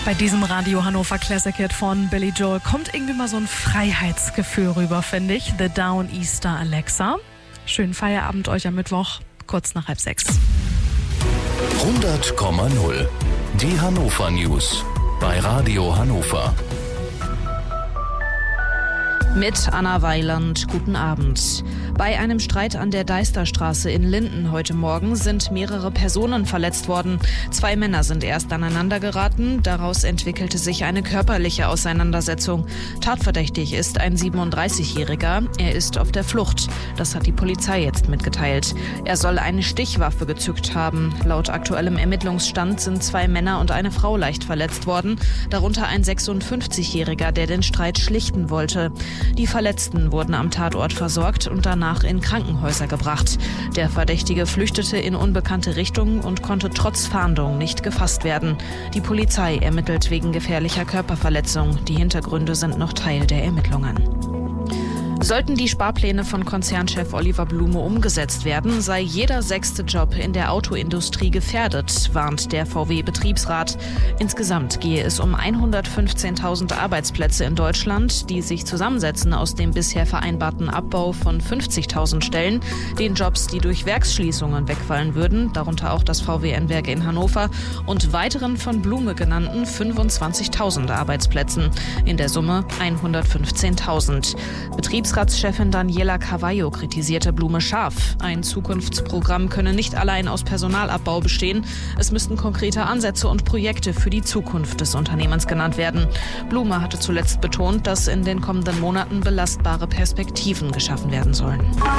Bei diesem Radio Hannover Classic Hit von Billy Joel kommt irgendwie mal so ein Freiheitsgefühl rüber, finde ich. The Downeaster Alexa. Schönen Feierabend euch am Mittwoch, kurz nach 5:30. 100,0. Die Hannover News bei Radio Hannover. Mit Anna Weiland, guten Abend. Bei einem Streit an der Deisterstraße in Linden heute Morgen sind mehrere Personen verletzt worden. 2 Männer sind erst aneinander geraten. Daraus entwickelte sich eine körperliche Auseinandersetzung. Tatverdächtig ist ein 37-Jähriger. Er ist auf der Flucht. Das hat die Polizei jetzt mitgeteilt. Er soll eine Stichwaffe gezückt haben. Laut aktuellem Ermittlungsstand sind 2 Männer und eine Frau leicht verletzt worden. Darunter ein 56-Jähriger, der den Streit schlichten wollte. Die Verletzten wurden am Tatort versorgt und danach in Krankenhäuser gebracht. Der Verdächtige flüchtete in unbekannte Richtungen und konnte trotz Fahndung nicht gefasst werden. Die Polizei ermittelt wegen gefährlicher Körperverletzung. Die Hintergründe sind noch Teil der Ermittlungen. Sollten die Sparpläne von Konzernchef Oliver Blume umgesetzt werden, sei jeder 6. Job in der Autoindustrie gefährdet, warnt der VW-Betriebsrat. Insgesamt gehe es um 115.000 Arbeitsplätze in Deutschland, die sich zusammensetzen aus dem bisher vereinbarten Abbau von 50.000 Stellen, den Jobs, die durch Werksschließungen wegfallen würden, darunter auch das VW-Werk in Hannover, und weiteren von Blume genannten 25.000 Arbeitsplätzen. In der Summe 115.000. Betriebsratschefin Daniela Carvalho kritisierte Blume scharf. Ein Zukunftsprogramm könne nicht allein aus Personalabbau bestehen. Es müssten konkrete Ansätze und Projekte für die Zukunft des Unternehmens genannt werden. Blume hatte zuletzt betont, dass in den kommenden Monaten belastbare Perspektiven geschaffen werden sollen.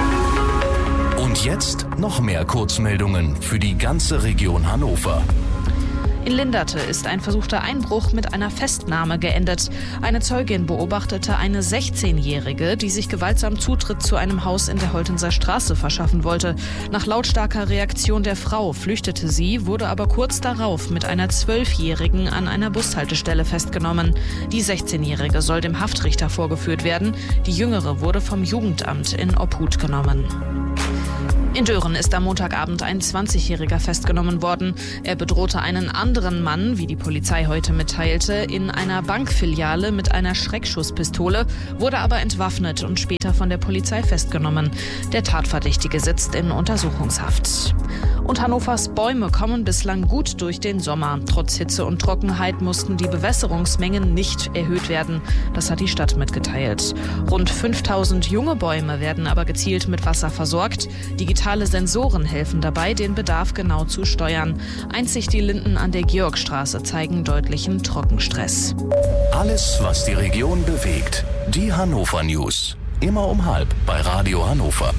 Und jetzt noch mehr Kurzmeldungen für die ganze Region Hannover. In Linderte ist ein versuchter Einbruch mit einer Festnahme geendet. Eine Zeugin beobachtete eine 16-Jährige, die sich gewaltsam Zutritt zu einem Haus in der Holtenser Straße verschaffen wollte. Nach lautstarker Reaktion der Frau flüchtete sie, wurde aber kurz darauf mit einer 12-Jährigen an einer Bushaltestelle festgenommen. Die 16-Jährige soll dem Haftrichter vorgeführt werden. Die Jüngere wurde vom Jugendamt in Obhut genommen. In Dören ist am Montagabend ein 20-Jähriger festgenommen worden. Er bedrohte einen anderen Mann, wie die Polizei heute mitteilte, in einer Bankfiliale mit einer Schreckschusspistole, wurde aber entwaffnet und später von der Polizei festgenommen. Der Tatverdächtige sitzt in Untersuchungshaft. Und Hannovers Bäume kommen bislang gut durch den Sommer. Trotz Hitze und Trockenheit mussten die Bewässerungsmengen nicht erhöht werden. Das hat die Stadt mitgeteilt. Rund 5.000 junge Bäume werden aber gezielt mit Wasser versorgt. Digitale Sensoren helfen dabei, den Bedarf genau zu steuern. Einzig die Linden an der Georgstraße zeigen deutlichen Trockenstress. Alles, was die Region bewegt. Die Hannover News. Immer um 12:30 bei Radio Hannover.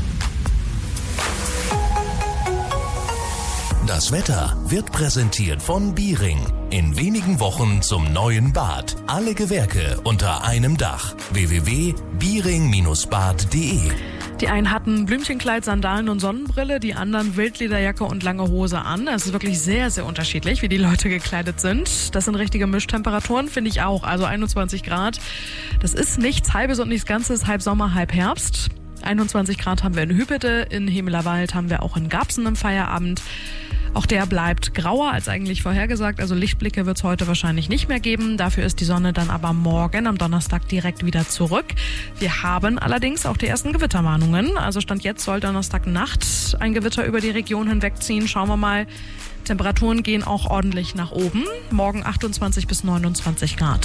Das Wetter wird präsentiert von Biering. In wenigen Wochen zum neuen Bad. Alle Gewerke unter einem Dach. www.biering-bad.de. Die einen hatten Blümchenkleid, Sandalen und Sonnenbrille, die anderen Wildlederjacke und lange Hose an. Es ist wirklich sehr, sehr unterschiedlich, wie die Leute gekleidet sind. Das sind richtige Mischtemperaturen, finde ich auch. Also 21 Grad. Das ist nichts Halbes und nichts Ganzes, halb Sommer, halb Herbst. 21 Grad haben wir in Hüppede, in Hemelerwald haben wir auch in Garbsen im Feierabend. Auch der bleibt grauer als eigentlich vorhergesagt, also Lichtblicke wird es heute wahrscheinlich nicht mehr geben. Dafür ist die Sonne dann aber morgen am Donnerstag direkt wieder zurück. Wir haben allerdings auch die ersten Gewitterwarnungen. Also Stand jetzt soll Donnerstagnacht ein Gewitter über die Region hinwegziehen. Schauen wir mal. Temperaturen gehen auch ordentlich nach oben. Morgen 28 bis 29 Grad.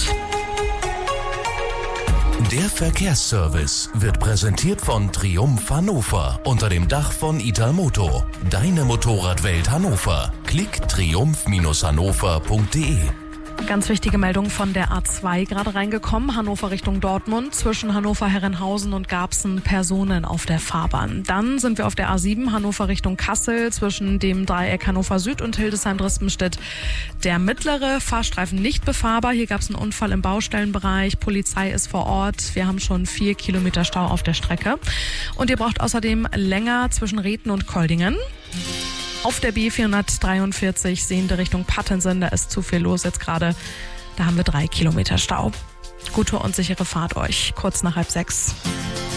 Der Verkehrsservice wird präsentiert von Triumph Hannover unter dem Dach von Italmoto. Deine Motorradwelt Hannover. Klick triumph-hannover.de. Ganz wichtige Meldung von der A2 gerade reingekommen. Hannover Richtung Dortmund. Zwischen Hannover-Herrenhausen und Garbsen Personen auf der Fahrbahn. Dann sind wir auf der A7 Hannover Richtung Kassel. Zwischen dem Dreieck Hannover Süd und Hildesheim-Drispenstedt. Der mittlere Fahrstreifen nicht befahrbar. Hier gab es einen Unfall im Baustellenbereich. Polizei ist vor Ort. Wir haben schon 4 Kilometer Stau auf der Strecke. Und ihr braucht außerdem länger zwischen Rethlen und Koldingen. Auf der B443 sehende Richtung Pattensen, da ist zu viel los jetzt gerade. Da haben wir 3 Kilometer Stau. Gute und sichere Fahrt euch, kurz nach 5:30.